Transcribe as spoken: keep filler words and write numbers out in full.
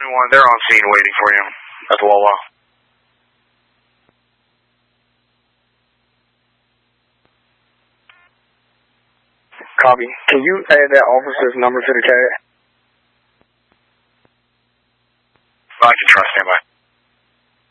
one, they're on scene waiting for you at the Wawa. Copy. Can you add that officer's number to the C A D? I can trust him.